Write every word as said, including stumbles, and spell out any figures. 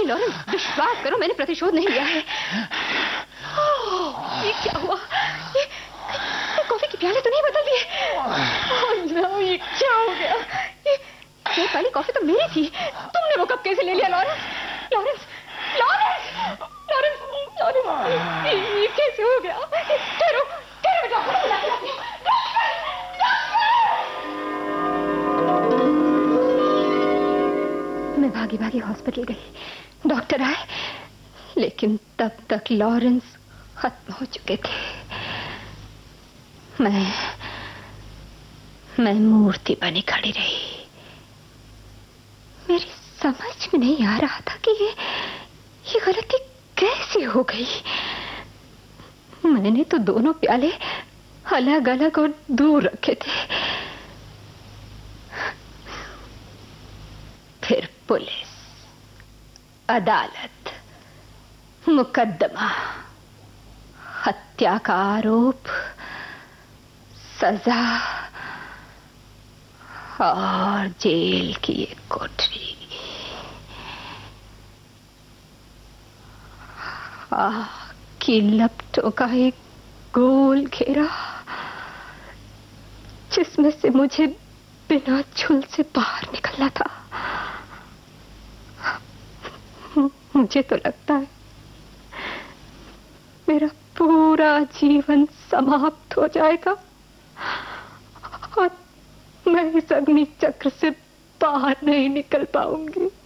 नहीं लॉरेंस, विश्वास करो मैंने प्रतिशोध नहीं लिया है। ये क्या हुआ? ये, ये कॉफी की प्याले तो नहीं बदल दिए? ओह, ये क्या हो गया? ये, ये वाली कॉफी तो मेरी थी, तुमने वो कप कैसे ले लिया Lawrence? Lawrence, Lawrence, Lawrence, Lawrence, ये कैसे हो गया? ठहरो, ठहरो बेटा, मैं भागी भागी हॉस्पिटल गई। डॉक्टर आए, लेकिन तब तक लॉरेंस खत्म हो चुके थे। मैं मैं मूर्ति बनी खड़ी रही। मेरी समझ में नहीं आ रहा था कि ये ये गलती कैसे हो गई। मैंने तो दोनों प्याले अलग अलग और दूर रखे थे। फिर पुलिस, अदालत, मुकदमा, हत्या का आरोप, सजा और जेल की एक कोठरी। आग की लपटों का एक गोल घेरा, जिसमें से मुझे बिना झुल से बाहर निकलना था। मुझे तो लगता है मेरा पूरा जीवन समाप्त हो जाएगा और मैं इस अग्नि चक्र से बाहर नहीं निकल पाऊंगी।